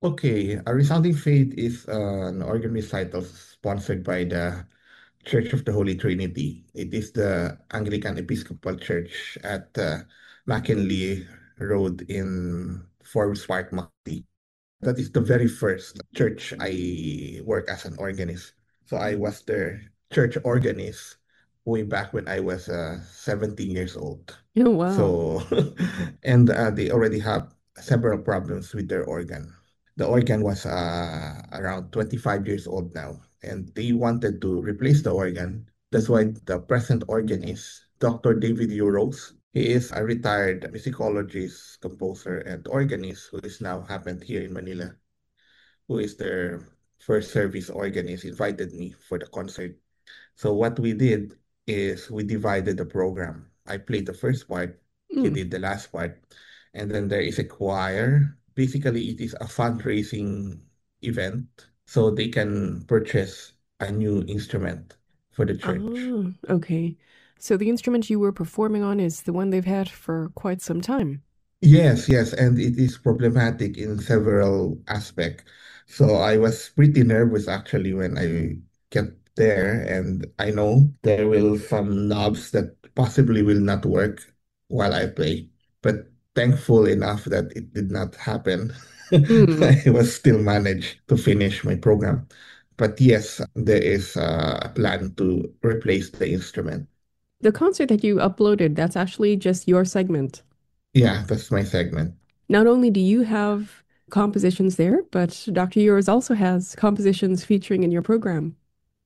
Okay, A Resounding Fate is an organ recital sponsored by the Church of the Holy Trinity. It is the Anglican Episcopal Church at McKinley Road in Forbes Park, Makati. That is the very first church I work as an organist. So I was their church organist way back when I was 17 years old. Oh, wow. So, and they already have several problems with their organ. The organ was around 25 years old now, and they wanted to replace the organ. That's why the present organist, Dr. David Urose, he is a retired musicologist, composer, and organist who is now happened here in Manila, who is their first service organist, invited me for the concert. So what we did is we divided the program. I played the first part, he Mm. did the last part, and then there is a choir. Basically, it is a fundraising event, so they can purchase a new instrument for the church. Ah, okay. So the instrument you were performing on is the one they've had for quite some time. Yes, yes, and it is problematic in several aspects. So I was pretty nervous actually when I get there, and I know there will some knobs that possibly will not work while I play. But thankful enough that it did not happen. Hmm. I was still managed to finish my program. But yes, there is a plan to replace the instrument. The concert that you uploaded, that's actually just your segment. Yeah, that's my segment. Not only do you have compositions there, but Dr. Yours also has compositions featuring in your program.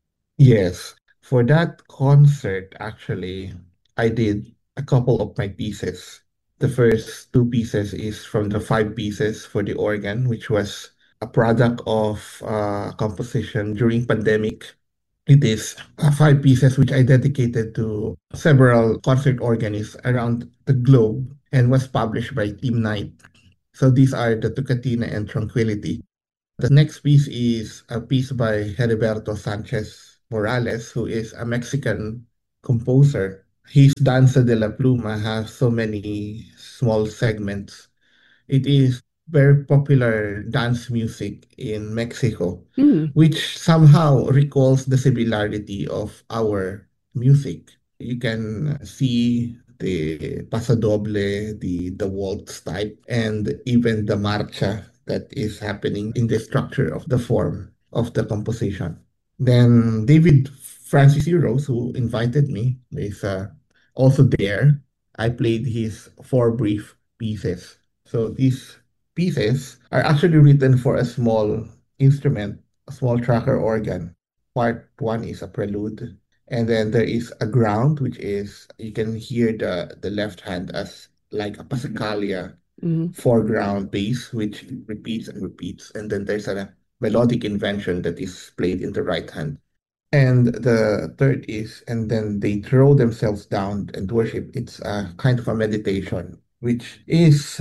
Yes, for that concert, actually, I did a couple of my pieces. The first two pieces is from the five pieces for the organ, which was a product of composition during pandemic. It is five pieces which I dedicated to several concert organists around the globe and was published by Team Night. So these are the Tucatina and Tranquility. The next piece is a piece by Heriberto Sanchez Morales, who is a Mexican composer. His Danza de la Pluma has so many small segments. It is very popular dance music in Mexico, Hmm. which somehow recalls the similarity of our music. You can see the pasodoble, the waltz type, and even the marcha that is happening in the structure of the form of the composition. Then David Francis Heroes, who invited me, is also there. I played his four brief pieces. So these pieces are actually written for a small instrument, a small tracker organ. Part one is a prelude, and then there is a ground, which is you can hear the left hand as like a passacaglia Hmm. foreground bass, which repeats and repeats, and then there's a melodic invention that is played in the right hand. And the third is, and then they throw themselves down and worship. It's a kind of a meditation, which is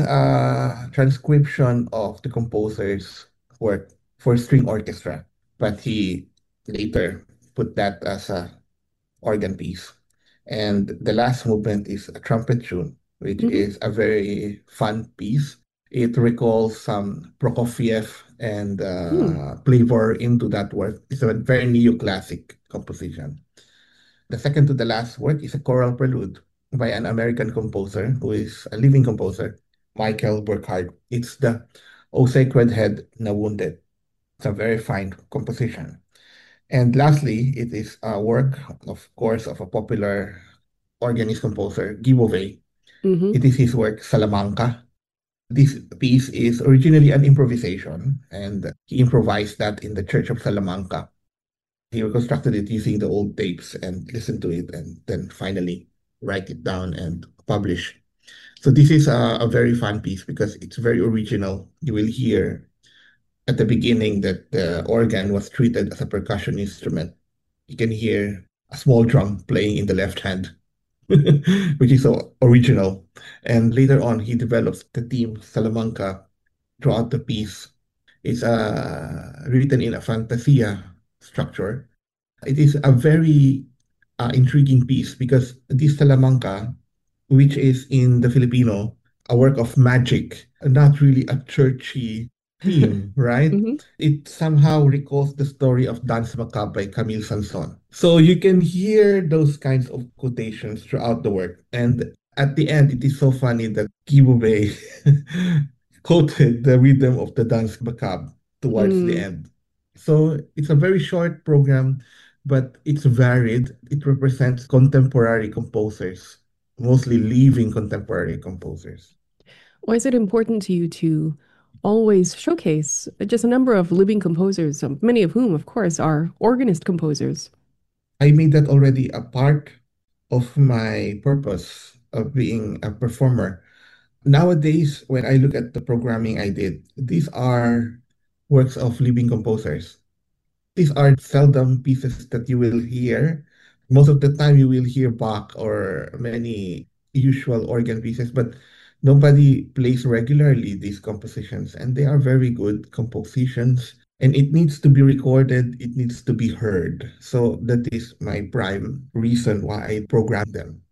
a transcription of the composer's work for string orchestra. But he later put that as a organ piece. And the last movement is a trumpet tune, which Hmm. is a very fun piece. It recalls some Prokofiev and Hmm. flavor into that work. It's a very neoclassic composition. The second to the last work is a choral prelude by an American composer who is a living composer, Michael Burkhardt. It's the O Sacred Head Na Wounded. It's a very fine composition. And lastly, it is a work, of course, of a popular organist composer, Guy Beauvais. Hmm. It is his work, Salamanca. This piece is originally an improvisation, and he improvised that in the Church of Salamanca. He reconstructed it using the old tapes and listened to it, and then finally write it down and publish. So this is a very fun piece because it's very original. You will hear at the beginning that the organ was treated as a percussion instrument. You can hear a small drum playing in the left hand, which is so original. And later on, he develops the theme Salamanca throughout the piece. It's written in a fantasia structure. It is a very intriguing piece because this Salamanca, which is in the Filipino, a work of magic, not really a churchy. theme, right? Hmm. It somehow recalls the story of Danse Macabre by Camille Sanson. So you can hear those kinds of quotations throughout the work. And at the end, it is so funny that Guy Bourget quoted the rhythm of the Danse Macabre towards the Mm. end. So it's a very short program, but it's varied. It represents contemporary composers, mostly living contemporary composers. Why is it important to you to always showcase just a number of living composers, many of whom, of course, are organist composers? I made that already a part of my purpose of being a performer. Nowadays, when I look at the programming I did, these are works of living composers. These are seldom pieces that you will hear. Most of the time, you will hear Bach or many usual organ pieces, but nobody plays regularly these compositions, and they are very good compositions. And it needs to be recorded, it needs to be heard. So that is my prime reason why I program them.